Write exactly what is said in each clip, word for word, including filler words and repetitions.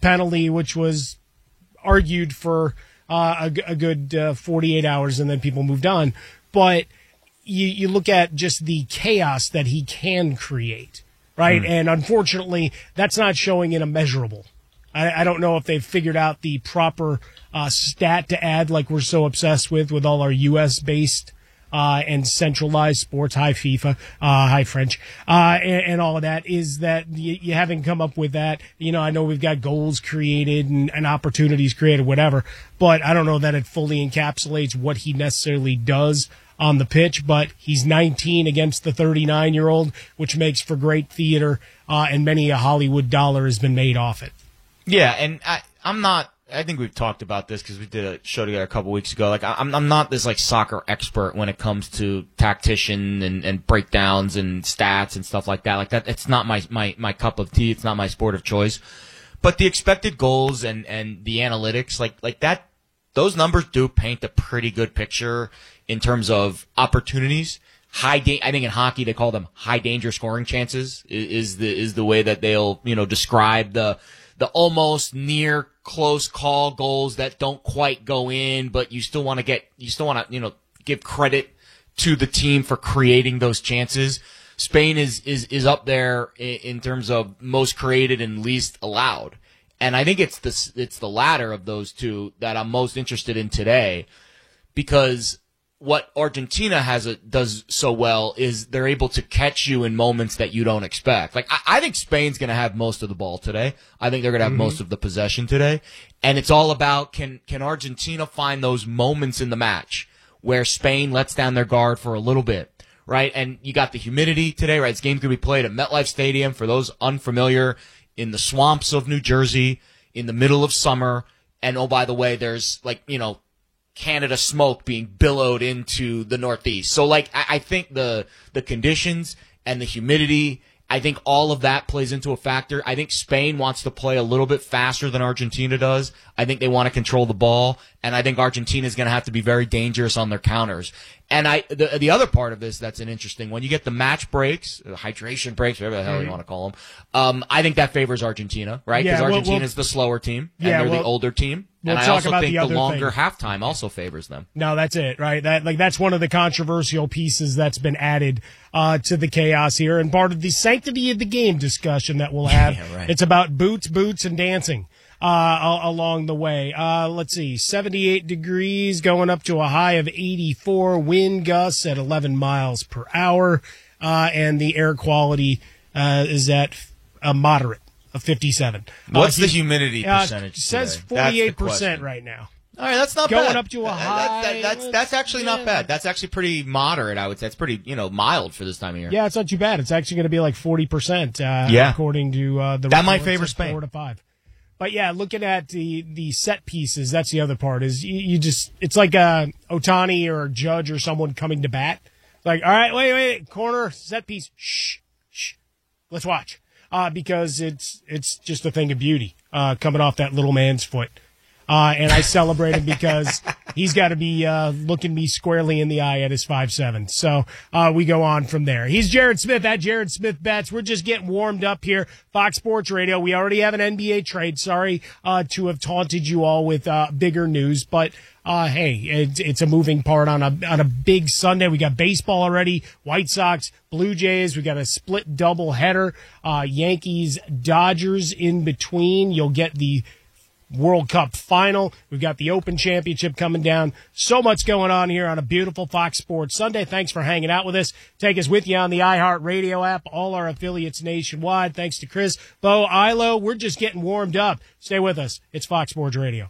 penalty, which was argued for uh, a, a good uh, forty-eight hours, and then people moved on. But you, you look at just the chaos that he can create, right? Mm. And unfortunately, that's not showing in a measurable. I, I don't know if they've figured out the proper uh, stat to add, like we're so obsessed with, with all our U S-based uh, and centralized sports, high FIFA, uh, high French, uh, and, and all of that, is that you, you haven't come up with that. You know, I know we've got goals created and, and opportunities created, whatever, but I don't know that it fully encapsulates what he necessarily does on the pitch. But he's nineteen against the thirty-nine-year-old, which makes for great theater, uh, and many a Hollywood dollar has been made off it. Yeah, and I, I'm not. I think we've talked about this because we did a show together a couple weeks ago. Like, I'm, I'm not this like soccer expert when it comes to tactician and, and breakdowns and stats and stuff like that. Like that, it's not my, my, my cup of tea. It's not my sport of choice. But the expected goals and, and the analytics, like like that, those numbers do paint a pretty good picture in terms of opportunities. High, da- I think in hockey they call them high danger scoring chances. Is, is the is the way that they'll you know describe the. The almost near close call goals that don't quite go in, but you still want to get, you still want to, you know, give credit to the team for creating those chances. Spain is, is, is up there in, in terms of most created and least allowed. And I think it's the, it's the latter of those two that I'm most interested in today, because what Argentina has a, does so well is they're able to catch you in moments that you don't expect. Like, I, I think Spain's going to have most of the ball today. I think they're going to have mm-hmm. most of the possession today. And it's all about, can, can Argentina find those moments in the match where Spain lets down their guard for a little bit, right? And you got the humidity today, right? This game's going to be played at MetLife Stadium. For those unfamiliar, in the swamps of New Jersey, in the middle of summer. And oh, by the way, there's like, you know, Canada smoke being billowed into the Northeast. So, like, I, I think the the conditions and the humidity, I think all of that plays into a factor. I think Spain wants to play a little bit faster than Argentina does. I think they want to control the ball, and I think Argentina is going to have to be very dangerous on their counters. And I the the other part of this that's an interesting one, you get the match breaks, hydration breaks, whatever the hell mm-hmm. you want to call them. Um, I think that favors Argentina, right? Because yeah, Argentina well, is well, the slower team, and yeah, they're well, the older team. We'll and I also think the, the longer thing. halftime also favors them. No, that's it, right? That like that's one of the controversial pieces that's been added uh, to the chaos here, and part of the sanctity of the game discussion that we'll have. Yeah, right. It's about boots, boots, and dancing uh, along the way. Uh, let's see, seventy-eight degrees going up to a high of eighty-four, wind gusts at eleven miles per hour, uh, and the air quality uh, is at a moderate. Of fifty-seven. What's uh, the humidity percentage? Uh, says forty-eight percent right now. All right, that's not Going bad. up to a that, high. That, that, that's that's actually yeah. not bad. That's actually pretty moderate, I would say. It's pretty, you know, mild for this time of year. Yeah, it's not too bad. It's actually going to be like forty percent, uh, yeah. according to uh, the that might favor Spain. Four to five. But yeah, looking at the, the set pieces, that's the other part. Is you, you just it's like a Ohtani or a Judge or someone coming to bat. Like, all right, wait, wait, corner set piece. Shh, shh. Let's watch. Uh, because it's it's just a thing of beauty uh, coming off that little man's foot. Uh, and I celebrate him because he's got to be uh, looking me squarely in the eye at his five seven. So uh, we go on from there. He's Jared Smith at Jared Smith Bets. We're just getting warmed up here. Fox Sports Radio. We already have an N B A trade. Sorry uh, to have taunted you all with uh, bigger news, but uh, hey, it's, it's a moving part on a on a big Sunday. We got baseball already. White Sox, Blue Jays. We got a split double header. Uh, Yankees, Dodgers in between. You'll get the World Cup final. We've got the Open Championship coming down. So much going on here on a beautiful Fox Sports Sunday. Thanks for hanging out with us. Take us with you on the iHeartRadio app, all our affiliates nationwide. Thanks to Chris, Bo, Ilo. We're just getting warmed up. Stay with us. It's Fox Sports Radio.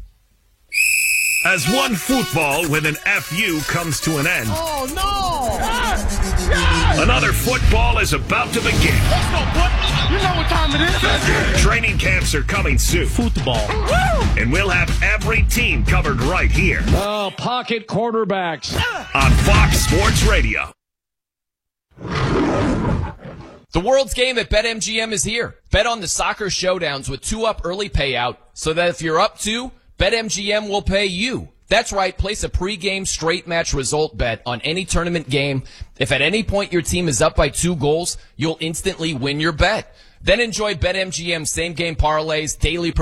As one football with an F U comes to an end. Oh, no! Yes! Yes! Another football is about to begin. Let's go, boy! You know what time it is. Training camps are coming soon. Football. Woo! And we'll have every team covered right here. Oh, pocket quarterbacks. On Fox Sports Radio. The world's game at BetMGM is here. Bet on the soccer showdowns with two-up early payout so that if you're up two, BetMGM will pay you. That's right. Place a pregame straight match result bet on any tournament game. If at any point your team is up by two goals, you'll instantly win your bet. Then enjoy BetMGM's same-game parlays, daily